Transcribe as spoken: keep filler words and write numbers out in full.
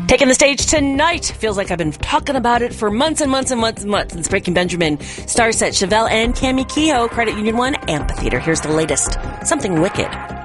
Taking the stage tonight. Feels like I've been talking about it for months and months and months and months since Breaking Benjamin. Star set Chevelle and Cammy Kehoe, Credit Union One, Amphitheater. Here's the latest. Something Wicked.